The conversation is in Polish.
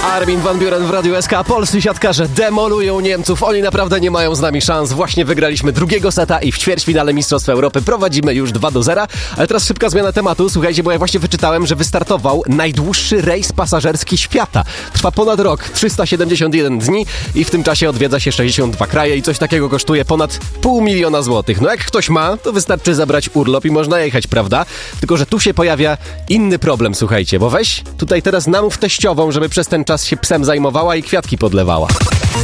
Armin van Buuren w Radiu SK. Polscy siatkarze demolują Niemców. Oni naprawdę nie mają z nami szans. Właśnie wygraliśmy drugiego seta i w ćwierćfinale Mistrzostw Europy prowadzimy już 2-0. Ale teraz szybka zmiana tematu. Słuchajcie, bo ja właśnie wyczytałem, że wystartował najdłuższy rejs pasażerski świata. Trwa ponad rok, 371 dni i w tym czasie odwiedza się 62 kraje i coś takiego kosztuje ponad $500 000 złotych. No jak ktoś ma, to wystarczy zabrać urlop i można jechać, prawda? Tylko że tu się pojawia inny problem, słuchajcie, bo weź tutaj teraz namów teściową, żeby przez ten czas się psem zajmowała i kwiatki podlewała.